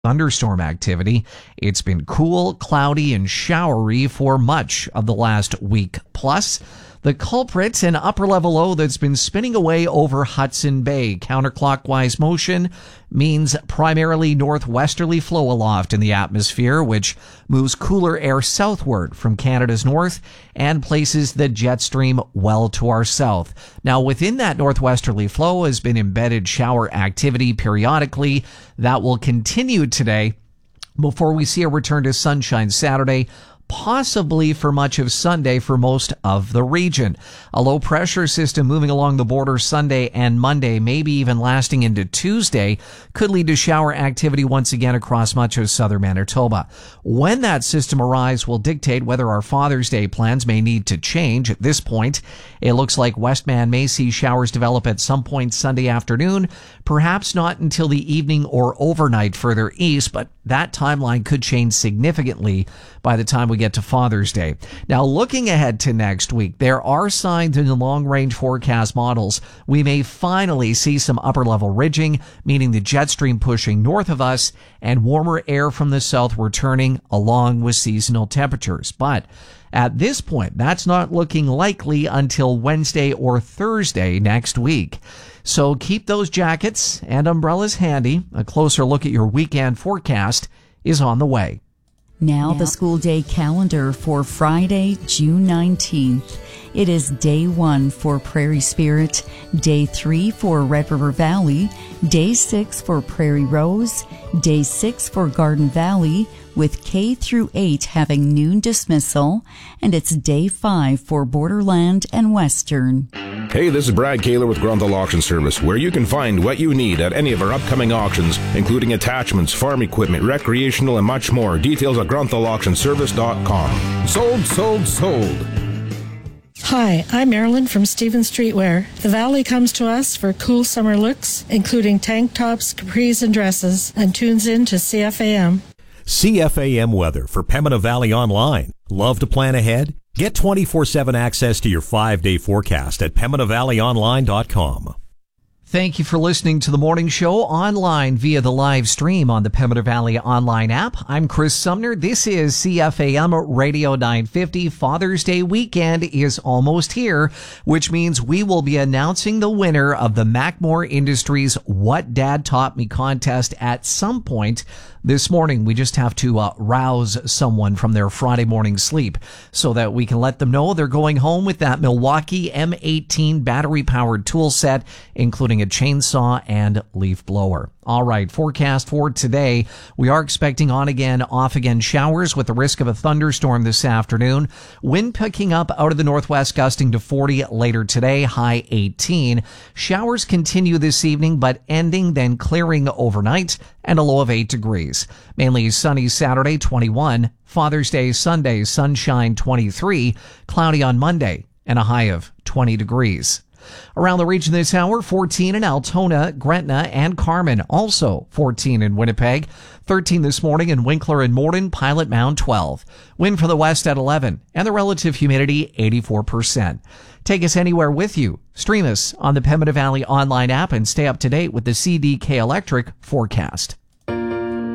thunderstorm activity. It's been cool, cloudy, and showery for much of the last week. Plus, the culprit, an upper-level low that's been spinning away over Hudson Bay. Counterclockwise motion means primarily northwesterly flow aloft in the atmosphere, which moves cooler air southward from Canada's north and places the jet stream well to our south. Now, within that northwesterly flow has been embedded shower activity periodically. That will continue today before we see a return to sunshine Saturday, possibly for much of Sunday for most of the region. A low pressure system moving along the border Sunday and Monday, maybe even lasting into Tuesday, could lead to shower activity once again across much of southern Manitoba. When that system arrives will dictate whether our Father's Day plans may need to change. At this point, it looks like Westman may see showers develop at some point Sunday afternoon, perhaps not until the evening or overnight further east, but that timeline could change significantly by the time we get to Father's Day. Now, looking ahead to next week, there are signs in the long-range forecast models we may finally see some upper-level ridging, meaning the jet stream pushing north of us and warmer air from the south returning along with seasonal temperatures. But at this point, that's not looking likely until Wednesday or Thursday next week. So keep those jackets and umbrellas handy. A closer look at your weekend forecast is on the way. Now the school day calendar for Friday, June 19th. It is day 1 for Prairie Spirit, day 3 for Red River Valley, day 6 for Prairie Rose, day 6 for Garden Valley, with K through 8 having noon dismissal, and it's day 5 for Borderland and Western. Hey, this is Brad Kaler with Grunthal Auction Service, where you can find what you need at any of our upcoming auctions, including attachments, farm equipment, recreational, and much more. Details at grunthal.auctionservice.com. Sold, sold, sold. Hi, I'm Marilyn from Stephen Streetwear. The Valley comes to us for cool summer looks, including tank tops, capris, and dresses, and tunes in to CFAM. CFAM weather for Pembina Valley Online. Love to plan ahead? Get 24/7 access to your 5-day forecast at PembinaValleyOnline.com. Thank you for listening to the morning show online via the live stream on the Pembina Valley Online app. I'm Chris Sumner. This is CFAM Radio 950. Father's Day weekend is almost here, which means we will be announcing the winner of the Macmore Industries What Dad Taught Me contest at some point this morning. We just have to rouse someone from their Friday morning sleep so that we can let them know they're going home with that Milwaukee M18 battery-powered tool set, including a chainsaw and leaf blower. All right, forecast for today. We are expecting on-again, off-again showers with the risk of a thunderstorm this afternoon. Wind picking up out of the northwest, gusting to 40 later today, high 18. Showers continue this evening, but ending, then clearing overnight, and a low of 8 degrees. Mainly sunny Saturday, 21. Father's Day Sunday, sunshine 23. Cloudy on Monday, and a high of 20 degrees. Around the region this hour, 14 in Altona, Gretna, and Carman. Also 14 in Winnipeg. 13 this morning in Winkler and Morden, Pilot Mound 12. Wind from the west at 11, and the relative humidity 84%. Take us anywhere with you. Stream us on the Pembina Valley Online app and stay up to date with the CDK Electric forecast.